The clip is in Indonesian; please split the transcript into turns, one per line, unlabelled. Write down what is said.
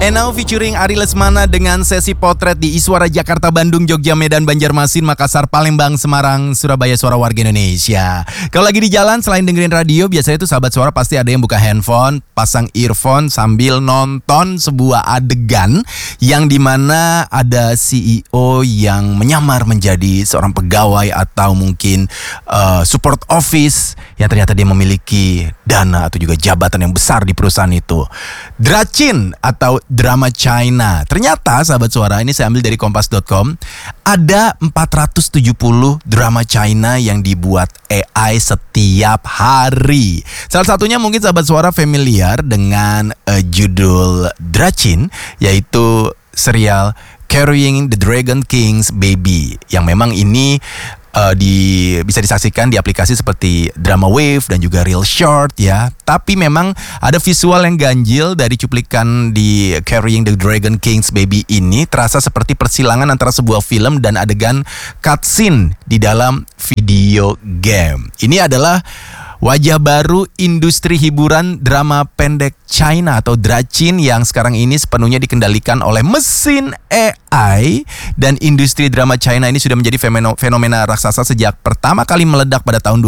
Now featuring Ari Lesmana dengan sesi potret di Iswara Jakarta, Bandung, Jogja, Medan, Banjarmasin, Makassar, Palembang, Semarang, Surabaya, Suara Warga Indonesia. Kalau lagi di jalan selain dengerin radio, biasanya tuh sahabat suara pasti ada yang buka handphone, pasang earphone sambil nonton sebuah adegan yang dimana ada CEO yang menyamar menjadi seorang pegawai atau mungkin support office yang ternyata dia memiliki dana atau juga jabatan yang besar di perusahaan itu. Dracin atau drama China. Ternyata sahabat suara, ini saya ambil dari kompas.com, ada 470 drama China yang dibuat AI setiap hari. Salah satunya mungkin sahabat suara familiar dengan judul Dracin, yaitu serial Carrying the Dragon King's Baby, yang memang ini bisa disaksikan di aplikasi seperti Drama Wave dan juga Real Short ya. Tapi memang ada visual yang ganjil dari cuplikan di Carrying the Dragon King's Baby ini, terasa seperti persilangan antara sebuah film dan adegan cutscene di dalam video game. Ini adalah wajah baru industri hiburan drama pendek China atau Dracin yang sekarang ini sepenuhnya dikendalikan oleh mesin AI, dan industri drama China ini sudah menjadi fenomena raksasa sejak pertama kali meledak pada tahun